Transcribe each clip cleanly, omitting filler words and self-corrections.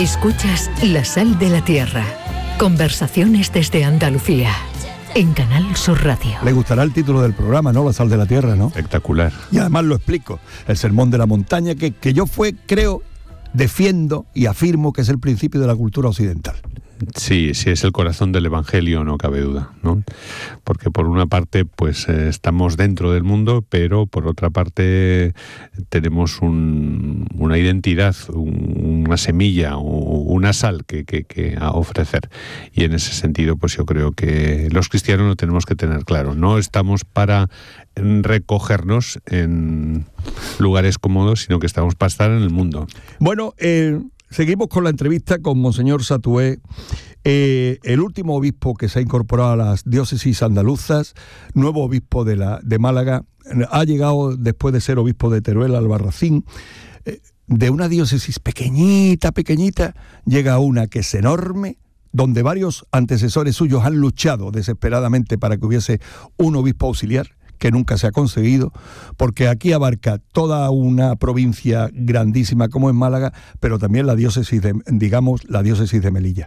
Escuchas La Sal de la Tierra. Conversaciones desde Andalucía. En Canal Sur Radio. Le gustará el título del programa, ¿no? La Sal de la Tierra, ¿no? Espectacular. Y además lo explico. El Sermón de la Montaña, que yo creo, defiendo y afirmo que es el principio de la cultura occidental. Sí, es el corazón del Evangelio, no cabe duda, ¿no? Porque por una parte, pues estamos dentro del mundo, pero por otra parte tenemos una identidad, una semilla, una sal que a ofrecer. Y en ese sentido, pues yo creo que los cristianos lo tenemos que tener claro. No estamos para recogernos en lugares cómodos, sino que estamos para estar en el mundo. Bueno, seguimos con la entrevista con Monseñor Satué, el último obispo que se ha incorporado a las diócesis andaluzas, nuevo obispo de Málaga. Ha llegado, después de ser obispo de Teruel, Albarracín, de una diócesis pequeñita, llega a una que es enorme, donde varios antecesores suyos han luchado desesperadamente para que hubiese un obispo auxiliar, que nunca se ha conseguido, porque aquí abarca toda una provincia grandísima como es Málaga, pero también la diócesis de Melilla.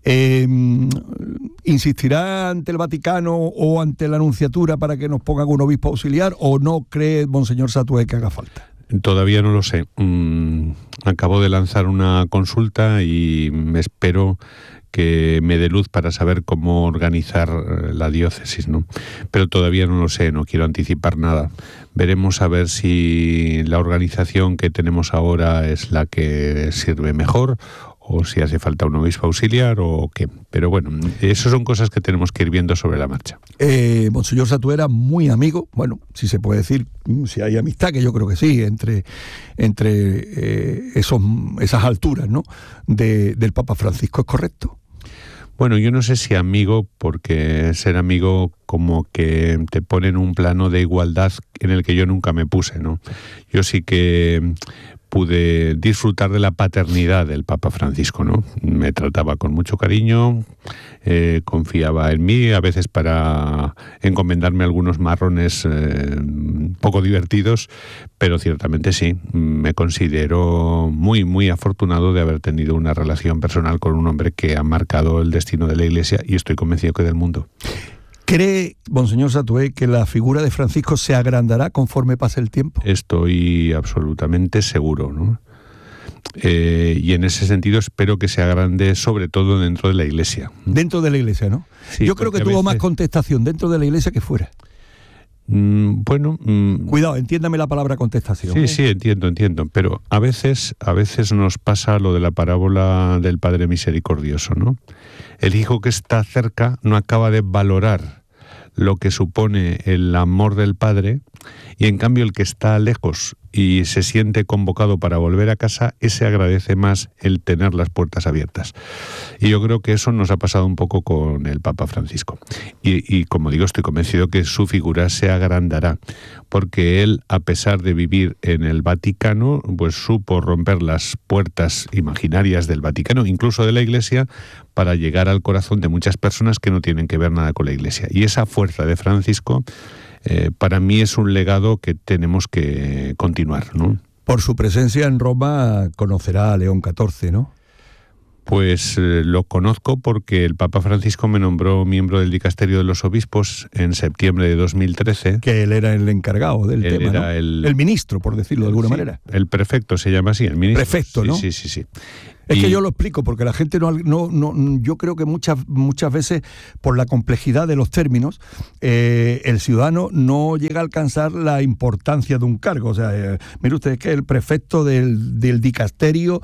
¿Insistirá ante el Vaticano o ante la Nunciatura para que nos pongan un obispo auxiliar, o no cree Monseñor Satué que haga falta? Todavía no lo sé. Acabo de lanzar una consulta y espero que me dé luz para saber cómo organizar la diócesis, ¿no? Pero todavía no lo sé, no quiero anticipar nada. Veremos a ver si la organización que tenemos ahora es la que sirve mejor, o si hace falta un obispo auxiliar o qué. Pero bueno, eso son cosas que tenemos que ir viendo sobre la marcha. Monseñor Satué era muy amigo, bueno, si se puede decir, si hay amistad, que yo creo que sí, entre esas alturas, ¿no? Del Papa Francisco, ¿es correcto? Bueno, yo no sé si amigo, porque ser amigo como que te pone en un plano de igualdad en el que yo nunca me puse, ¿no? Yo sí que pude disfrutar de la paternidad del Papa Francisco, ¿no? Me trataba con mucho cariño, confiaba en mí, a veces para encomendarme algunos marrones poco divertidos, pero ciertamente sí, me considero muy, muy afortunado de haber tenido una relación personal con un hombre que ha marcado el destino de la Iglesia y estoy convencido que del mundo. ¿Cree, Monseñor Satué, que la figura de Francisco se agrandará conforme pase el tiempo? Estoy absolutamente seguro, ¿no? Y en ese sentido espero que se agrande sobre todo dentro de la Iglesia. Dentro de la Iglesia, ¿no? Sí, yo creo que tuvo más contestación dentro de la Iglesia que fuera. Cuidado, entiéndame la palabra contestación. Sí, entiendo, pero a veces nos pasa lo de la parábola del Padre Misericordioso, ¿no? El hijo que está cerca no acaba de valorar lo que supone el amor del Padre, y en cambio el que está lejos y se siente convocado para volver a casa, ese agradece más el tener las puertas abiertas. Y yo creo que eso nos ha pasado un poco con el Papa Francisco. Y como digo, estoy convencido que su figura se agrandará, porque él, a pesar de vivir en el Vaticano, pues supo romper las puertas imaginarias del Vaticano, incluso de la Iglesia, para llegar al corazón de muchas personas que no tienen que ver nada con la Iglesia. Y esa fuerza de Francisco, para mí es un legado que tenemos que continuar, ¿no? Por su presencia en Roma conocerá a León XIV, ¿no? Pues lo conozco porque el Papa Francisco me nombró miembro del Dicasterio de los Obispos en septiembre de 2013. Que él era el encargado del tema, era, ¿no? El ministro, por decirlo de alguna manera. El prefecto se llama así, el ministro. Prefecto, ¿no? Sí. Es que yo lo explico porque la gente no yo creo que muchas veces, por la complejidad de los términos, el ciudadano no llega a alcanzar la importancia de un cargo. O sea, mire usted, es que el prefecto del dicasterio,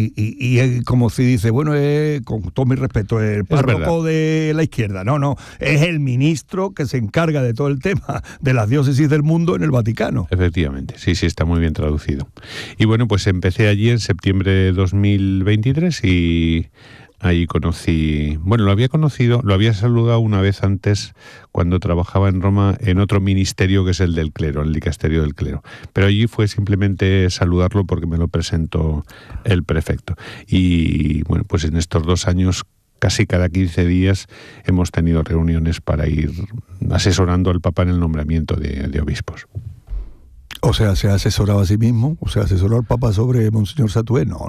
y como si dice, bueno, con todo mi respeto, el párroco de la izquierda. No, es el ministro que se encarga de todo el tema de las diócesis del mundo en el Vaticano. Efectivamente, sí, está muy bien traducido. Y bueno, pues empecé allí en septiembre de 2023 y ahí conocí, bueno, lo había saludado una vez antes cuando trabajaba en Roma en otro ministerio que es el del clero, el dicasterio del clero. Pero allí fue simplemente saludarlo porque me lo presentó el prefecto. Y bueno, pues en estos 2 años, casi cada 15 días, hemos tenido reuniones para ir asesorando al Papa en el nombramiento de obispos. O sea, ¿se ha asesorado a sí mismo? ¿O sea, asesoró al Papa sobre Monseñor Satué? No.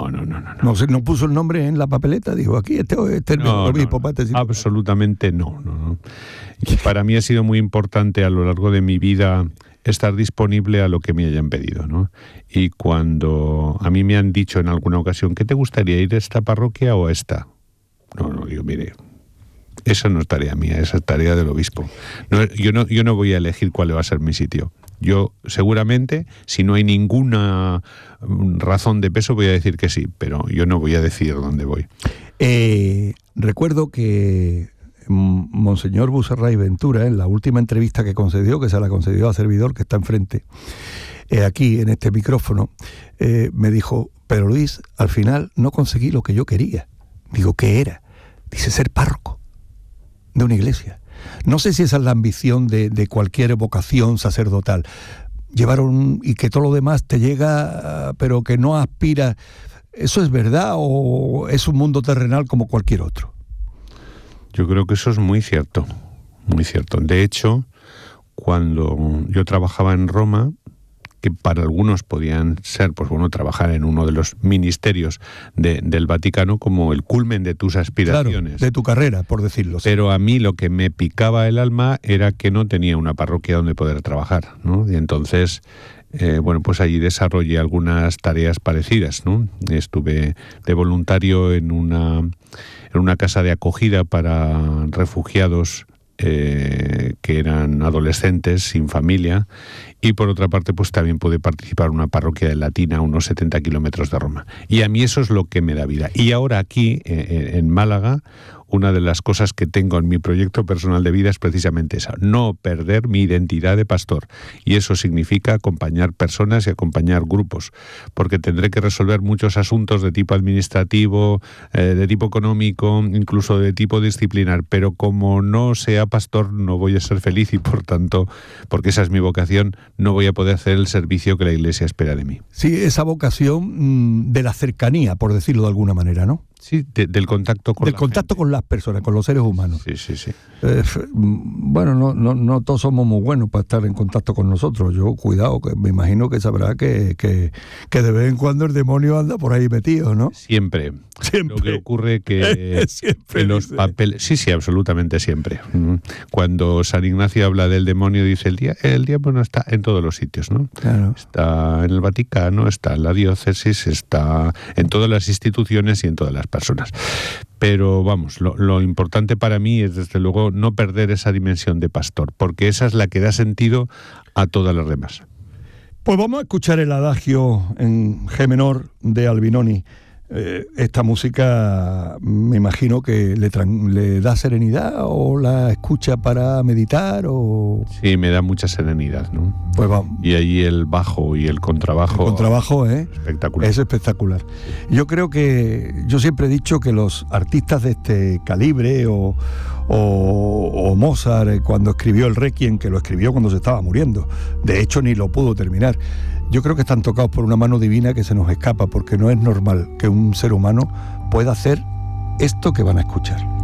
No puso el nombre en la papeleta, dijo, aquí este es el obispo. Absolutamente no. Y para mí ha sido muy importante a lo largo de mi vida estar disponible a lo que me hayan pedido, ¿no? Y cuando a mí me han dicho en alguna ocasión, ¿qué te gustaría, ir a esta parroquia o a esta? No, digo, mire, esa no es tarea mía, esa es tarea del obispo. Yo no voy a elegir cuál va a ser mi sitio. Yo seguramente, si no hay ninguna razón de peso, voy a decir que sí, pero yo no voy a decidir dónde voy. Recuerdo que Monseñor Buserray Ventura, en la última entrevista que concedió, que se la concedió a servidor que está enfrente, aquí en este micrófono, me dijo, pero Luis, al final no conseguí lo que yo quería. Digo, ¿qué era? Dice, ser párroco de una iglesia. No sé si esa es la ambición de cualquier vocación sacerdotal. Y que todo lo demás te llega, pero que no aspira. ¿Eso es verdad o es un mundo terrenal como cualquier otro? Yo creo que eso es muy cierto, muy cierto. De hecho, cuando yo trabajaba en Roma, que para algunos podían ser, pues bueno, trabajar en uno de los ministerios del Vaticano como el culmen de tus aspiraciones. Claro, de tu carrera, por decirlo. Pero a mí lo que me picaba el alma era que no tenía una parroquia donde poder trabajar, ¿no? Y entonces, pues allí desarrollé algunas tareas parecidas, ¿no? Estuve de voluntario en una casa de acogida para refugiados que eran adolescentes sin familia, y por otra parte pues también pude participar en una parroquia de Latina a unos 70 kilómetros de Roma, y a mí eso es lo que me da vida. Y ahora aquí en Málaga, una de las cosas que tengo en mi proyecto personal de vida es precisamente esa, no perder mi identidad de pastor, y eso significa acompañar personas y acompañar grupos, porque tendré que resolver muchos asuntos de tipo administrativo, de tipo económico, incluso de tipo disciplinar, pero como no sea pastor no voy a ser feliz, y por tanto, porque esa es mi vocación, no voy a poder hacer el servicio que la Iglesia espera de mí. Sí, esa vocación de la cercanía, por decirlo de alguna manera, ¿no? Sí, del contacto con con las personas, con los seres humanos. Sí. Bueno, no todos somos muy buenos para estar en contacto con nosotros. Yo, cuidado, que me imagino que sabrá que de vez en cuando el demonio anda por ahí metido, ¿no? Siempre. Lo que ocurre que los papeles... Sí, absolutamente siempre. Cuando San Ignacio habla del demonio, dice el diablo no está en todos los sitios, ¿no? Claro. Está en el Vaticano, está en la diócesis, está en todas las instituciones y en todas las personas. Pero vamos, lo importante para mí es desde luego no perder esa dimensión de pastor, porque esa es la que da sentido a todas las demás. Pues vamos a escuchar el adagio en G menor de Albinoni. Esta música me imagino que le da serenidad, o la escucha para meditar, o... Sí, me da mucha serenidad, ¿no? Pues vamos. Y ahí el bajo y el contrabajo... El contrabajo, espectacular. Es espectacular. Yo siempre he dicho que los artistas de este calibre, o Mozart, cuando escribió el Requiem, que lo escribió cuando se estaba muriendo, de hecho ni lo pudo terminar, yo creo que están tocados por una mano divina que se nos escapa, porque no es normal que un ser humano pueda hacer esto que van a escuchar.